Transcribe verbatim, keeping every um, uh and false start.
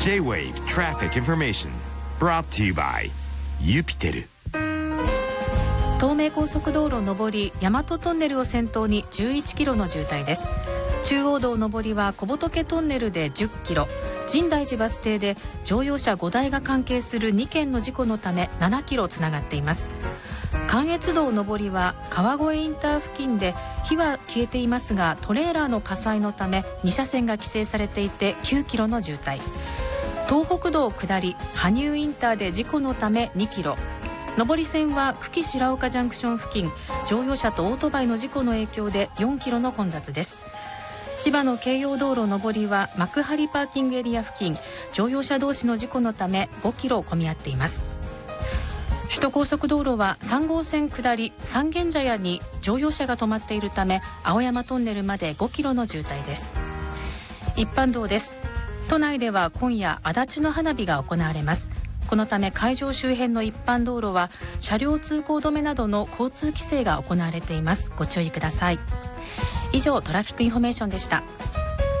J-Wave Traffic Information brought to you by ユピテル。 東名高速道路上り大和トンネルを先頭にじゅういちキロの渋滞です。中央道上りは小仏トンネルでじゅっキロ、深大寺バス停で乗用車ごだいが関係するにけんの事故のためななキロつながっています。関越道上りは川越インター付近で火は消えていますが、トレーラーの火災のために車線が規制されていてきゅうキロの渋滞。東北道下り羽生インターで事故のためにキロ、上り線は久喜白岡ジャンクション付近、乗用車とオートバイの事故の影響でよんキロの混雑です。千葉の京葉道路上りは幕張パーキングエリア付近、乗用車同士の事故のためごキロ混み合っています。首都高速道路はさん号線下り三軒茶屋に乗用車が止まっているため青山トンネルまでごキロの渋滞です。一般道です。都内では今夜足立の花火が行われます。このため会場周辺の一般道路は車両通行止めなどの交通規制が行われています。ご注意ください。以上トラフィックインフォメーションでした。